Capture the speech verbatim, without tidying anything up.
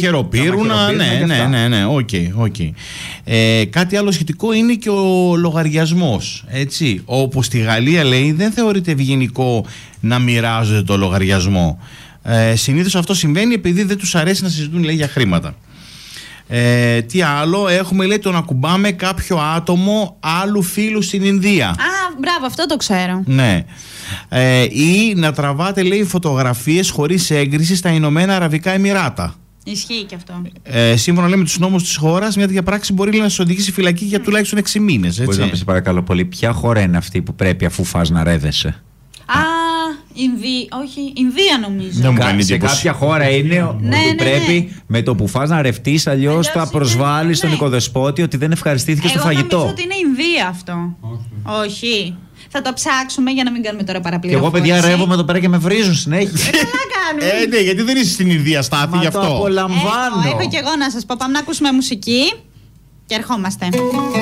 χεροπύρουνα. Ναι, ναι, ναι, ναι, οκ, οκ. Ε, κάτι άλλο σχετικό είναι και ο λογαριασμός. Έτσι. Όπως στη Γαλλία λέει, δεν θεωρείται ευγενικό να μοιράζονται το λογαριασμό. Ε, συνήθως αυτό συμβαίνει επειδή δεν τους αρέσει να συζητούν, λέει, για χρήματα. Ε, τι άλλο έχουμε, λέει, το να κουμπάμε κάποιο άτομο άλλου φίλου στην Ινδία. Α, μπράβο, αυτό το ξέρω. Ναι. Ε, ή να τραβάτε, λέει, φωτογραφίες χωρίς έγκριση στα Ηνωμένα Αραβικά Εμιράτα. Ισχύει και αυτό. Ε, σύμφωνα, λέει, με τους νόμους της χώρας, μια τέτοια πράξη μπορεί, λέει, να σας οδηγήσει φυλακή για τουλάχιστον έξι μήνες. Μπορείς να πεις, παρακαλώ πολύ, ποια χώρα είναι αυτή που πρέπει αφού φας να ρέδεσαι? Α, Ινδία, όχι, Ινδία νομίζω. Δεν μου Κα, κάνει σε εντύπωση. κάποια χώρα είναι ναι, ότι ναι, ναι. πρέπει με το που φας να ρευτείς, αλλιώς Αλλιώς θα είναι, προσβάλλεις ναι. τον οικοδεσπότη ότι δεν ευχαριστήθηκε στο φαγητό. Εγώ νομίζω ότι είναι Ινδία αυτό. Όχι. όχι. Θα το ψάξουμε για να μην κάνουμε τώρα Και παραπληροφόρηση. εγώ, παιδιά, ρεύομαι εδώ πέρα και με βρίζουν συνέχεια. Ε, καλά κάνουμε. Ε, ναι, γιατί δεν είσαι στην Ινδία, Στάθη, Μα γι' το αυτό. απολαμβάνω. Έχω, έχω και εγώ να σας πω. Πάμε να ακούσουμε μουσική και ερχόμαστε.